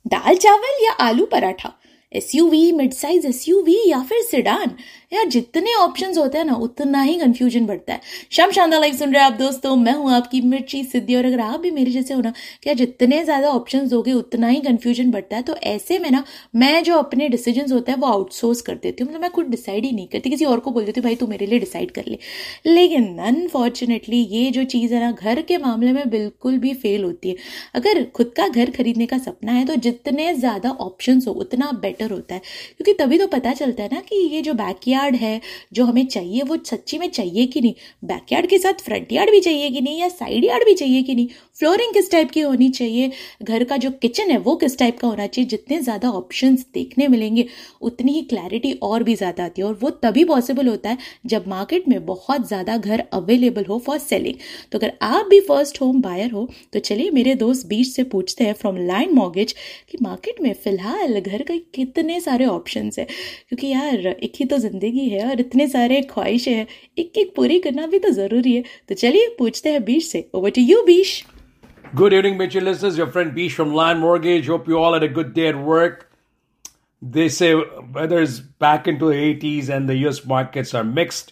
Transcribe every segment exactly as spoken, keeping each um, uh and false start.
दाल चावल या आलू paratha, SUV, mid size SUV या फिर सेडान, यार जितने ऑप्शंस होते हैं ना उतना ही कंफ्यूजन बढ़ता है। शाम शानदार लाइव सुन रहे हैं आप दोस्तों, मैं हूं आपकी मिर्ची सिद्धि। और अगर आप भी मेरे जैसे हो ना कि यार जितने ज्यादा ऑप्शंस होगे उतना ही कंफ्यूजन बढ़ता है, तो ऐसे में ना मैं जो अपने डिसीजंस होते हैं वो आउटसोर्स कर देती हूँ। मतलब मैं खुद डिसाइड ही नहीं करती, किसी और को बोल देती हूँ भाई तू मेरे लिए डिसाइड कर ले। लेकिन अनफॉर्चुनेटली ये जो चीज़ है ना घर के मामले में बिल्कुल भी फेल होती है। अगर खुद का घर खरीदने का सपना है तो जितने ज्यादा ऑप्शंस हो उतना बेटर होता है, क्योंकि तभी तो पता चलता है ना कि ये जो बैकयार्ड है जो हमें चाहिए वो सच्ची में चाहिए कि नहीं, बैकयार्ड के साथ फ्रंट यार्ड भी चाहिए कि नहीं, या साइड यार्ड भी चाहिए कि नहीं, फ्लोरिंग किस टाइप की होनी चाहिए, घर का जो किचन है वो किस टाइप का होना चाहिए। जितने ज्यादा ऑप्शंस देखने मिलेंगे उतनी ही क्लैरिटी और भी ज्यादा आती है, और वो तभी पॉसिबल होता है जब मार्केट में बहुत ज्यादा घर अवेलेबल हो फॉर सेलिंग। तो अगर आप भी फर्स्ट होम बायर हो तो चलिए मेरे दोस्त बीच से पूछते हैं फ्रॉम लायन मॉर्गेज कि मार्केट में फिलहाल घर के कितने सारे ऑप्शंस है, क्योंकि यार एक ही तो जिंदगी है और इतने सारे ख्वाहिशें हैं, एक एक पूरी करना भी तो जरूरी है। तो चलिए पूछते हैं बीच से। Over to you beach. Good evening, Mitchell listeners. Your friend Bish from Lion Mortgage. Hope you all had a good day at work. They say weather is back into the eighties and the U S markets are mixed.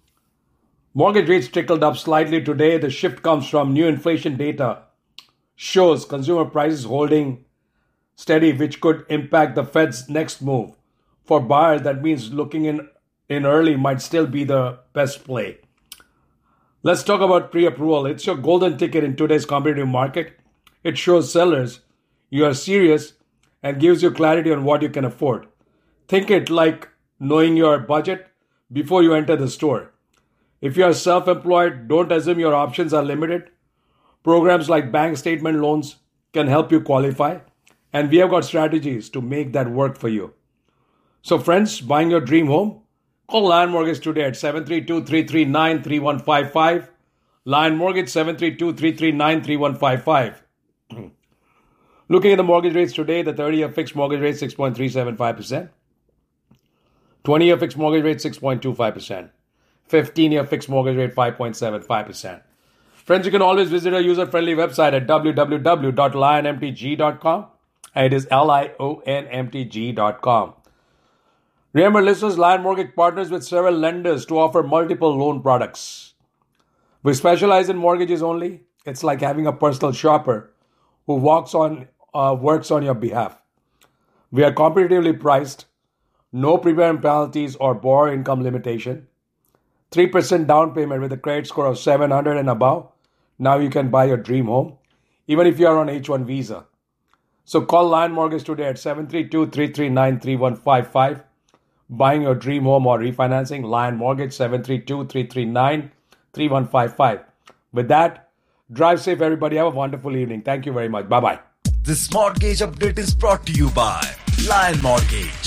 Mortgage rates trickled up slightly today. The shift comes from new inflation data. Shows consumer prices holding steady, which could impact the Fed's next move. For buyers, that means looking in, in early might still be the best play. Let's talk about pre-approval. It's your golden ticket in today's competitive market. It shows sellers you are serious and gives you clarity on what you can afford. Think it like knowing your budget before you enter the store. If you are self-employed, don't assume your options are limited. Programs like bank statement loans can help you qualify, and we have got strategies to make that work for you. So friends, buying your dream home? Call Lion Mortgage today at seven three two, three three nine, three one five five. Lion Mortgage seven three two, three three nine, three one five five. Looking at the mortgage rates today, the thirty-year fixed mortgage rate six point three seven five percent. twenty-year fixed mortgage rate six point two five percent. fifteen-year fixed mortgage rate five point seven five percent. Friends, you can always visit our user-friendly website at w w w dot lion m t g dot com. It is L I O N M T G dot com. Remember, listeners, Lion Mortgage partners with several lenders to offer multiple loan products. We specialize in mortgages only. It's like having a personal shopper who walks on, uh, works on your behalf. We are competitively priced, no prepayment penalties or borrower income limitation, three percent down payment with a credit score of seven hundred and above. Now you can buy your dream home, even if you are on H one visa. So call Lion Mortgage today at seven three two, three three nine, three one five five. Buying your dream home or refinancing, Lion Mortgage seven three two, three three nine, three one five five. With that, drive safe everybody. Have a wonderful evening. Thank you very much. Bye-bye. This mortgage update is brought to you by Lion Mortgage.